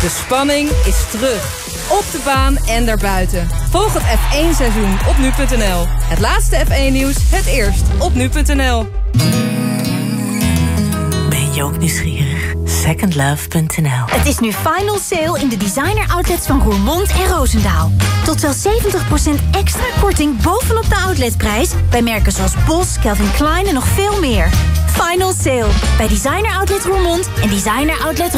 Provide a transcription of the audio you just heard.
De spanning is terug. Op de baan en daarbuiten. Volg het F1-seizoen op nu.nl. Het laatste F1-nieuws, het eerst op nu.nl. Ben je ook nieuwsgierig? Secondlove.nl. Het is nu final sale in de designer outlets van Roermond en Roosendaal. Tot wel 70% extra korting bovenop de outletprijs bij merken zoals Bos, Calvin Klein en nog veel meer. Final sale bij designer outlet Roermond en designer outlet